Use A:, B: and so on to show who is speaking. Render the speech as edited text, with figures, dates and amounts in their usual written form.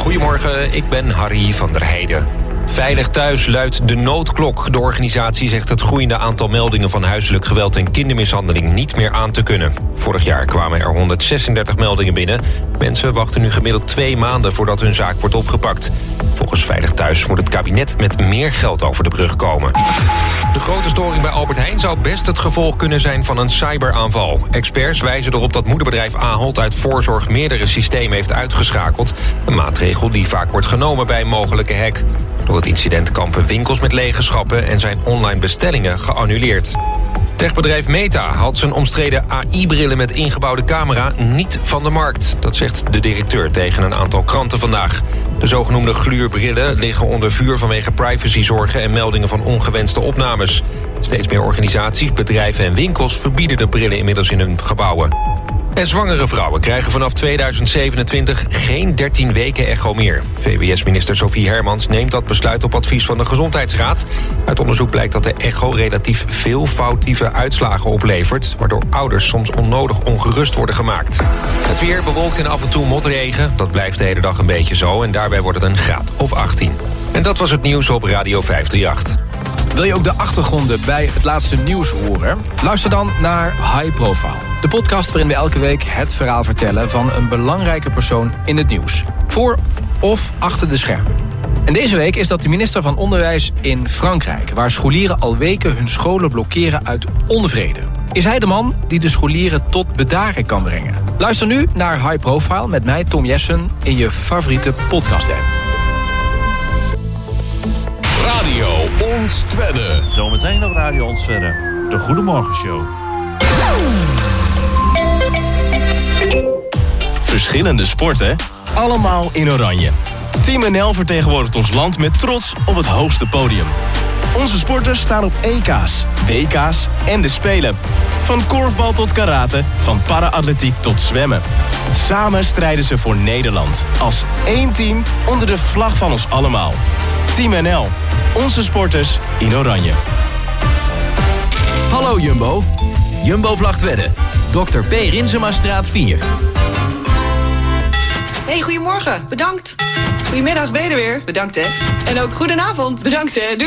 A: Goedemorgen, ik ben Harry van der Heijden. Veilig thuis luidt de noodklok. De organisatie zegt het groeiende aantal meldingen van huiselijk geweld en kindermishandeling niet meer aan te kunnen. Vorig jaar kwamen er 136 meldingen binnen. Mensen wachten nu gemiddeld 2 maanden voordat hun zaak wordt opgepakt. Volgens Veilig Thuis moet het kabinet met meer geld over de brug komen. De grote storing bij Albert Heijn zou best het gevolg kunnen zijn van een cyberaanval. Experts wijzen erop dat moederbedrijf Ahold uit voorzorg meerdere systemen heeft uitgeschakeld. Een maatregel die vaak wordt genomen bij een mogelijke hack. Door het incident kampen winkels met lege schappen en zijn online bestellingen geannuleerd. Techbedrijf Meta haalt zijn omstreden AI-brillen met ingebouwde camera niet van de markt. Dat zegt de directeur tegen een aantal kranten vandaag. De zogenoemde gluurbrillen liggen onder vuur vanwege privacyzorgen en meldingen van ongewenste opnames. Steeds meer organisaties, bedrijven en winkels verbieden de brillen inmiddels in hun gebouwen. En zwangere vrouwen krijgen vanaf 2027 geen 13 weken echo meer. VWS-minister Sophie Hermans neemt dat besluit op advies van de Gezondheidsraad. Uit onderzoek blijkt dat de echo relatief veel foutieve uitslagen oplevert, waardoor ouders soms onnodig ongerust worden gemaakt. Het weer bewolkt en af en toe motregen. Dat blijft de hele dag een beetje zo en daarbij wordt het een graad of 18. En dat was het nieuws op Radio 538.
B: Wil je ook de achtergronden bij het laatste nieuws horen? Luister dan naar High Profile. De podcast waarin we elke week het verhaal vertellen van een belangrijke persoon in het nieuws. Voor of achter de schermen. En deze week is dat de minister van Onderwijs in Frankrijk, waar scholieren al weken hun scholen blokkeren uit onvrede. Is hij de man die de scholieren tot bedaren kan brengen? Luister nu naar High Profile met mij, Tom Jessen, in je favoriete podcast-app.
C: Radio Ons Twente.
D: Zometeen op Radio Ons Twente. De Goedemorgenshow.
C: Verschillende sporten, allemaal in oranje. Team NL vertegenwoordigt ons land met trots op het hoogste podium. Onze sporters staan op EK's, WK's en de Spelen. Van korfbal tot karate, van para-atletiek tot zwemmen. Samen strijden ze voor Nederland. Als één team onder de vlag van ons allemaal. Team NL. Onze sporters in oranje.
E: Hallo Jumbo. Jumbo Vlag Twente. Dr. P. Rinsemastraat 4.
F: Hey, goedemorgen. Bedankt. Goedemiddag, ben je er weer? Bedankt, hè. En ook goedenavond. Bedankt, hè. Doei.